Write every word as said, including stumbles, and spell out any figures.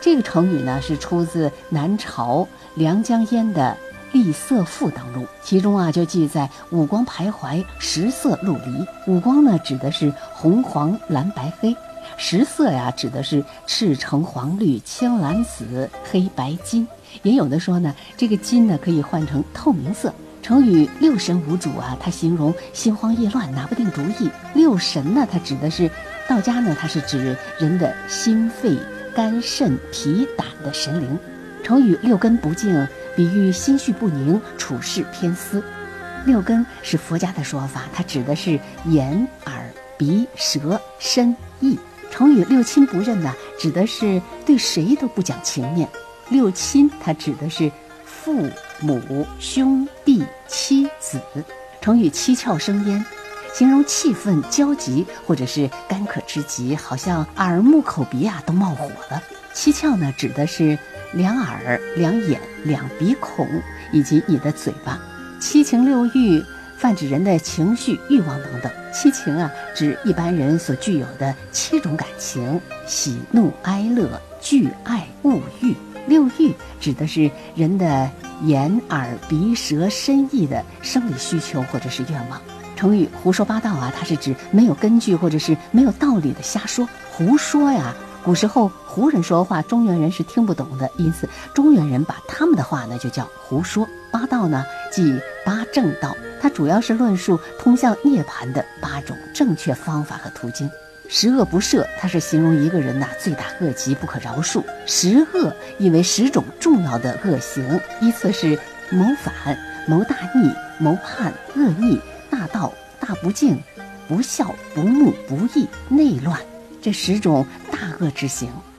这个成语呢是出自南朝梁江淹的《厉色赋》当中，其中啊就记载五光徘徊，十色陆离。五光呢指的是红黄蓝白黑，十色呀指的是赤橙黄绿青蓝紫黑白金。也有的说呢，这个金呢可以换成透明色。成语六神无主啊，它形容心慌意乱，拿不定主意。六神呢，它指的是道家呢，它是指人的心肺肝肾脾胆的神灵。成语六根不净，比喻心绪不宁，处事偏私。六根是佛家的说法，它指的是眼耳鼻舌身意。成语六亲不认呢，指的是对谁都不讲情面。六亲它指的是父母兄弟妻子。成语七窍生烟，形容气愤焦急或者是干渴之极，好像耳目口鼻啊都冒火了。七窍呢指的是两耳两眼两鼻孔以及你的嘴巴。七情六欲泛指人的情绪欲望等等。七情啊指一般人所具有的七种感情，喜怒哀乐惧爱恶欲。六欲指的是人的眼耳鼻舌身意的生理需求或者是愿望。成语胡说八道啊，它是指没有根据或者是没有道理的瞎说。胡说呀，古时候胡人说话，中原人是听不懂的，因此中原人把他们的话呢就叫胡说八道呢，即八正道，它主要是论述通向涅槃的八种正确方法和途径。十恶不赦，它是形容一个人呐、啊、罪大恶极，不可饶恕。十恶意为十种重要的恶行，依次是谋反、谋大逆、谋叛、恶逆、大盗、大不敬、不孝、不睦、不义、内乱，这十种大恶之行。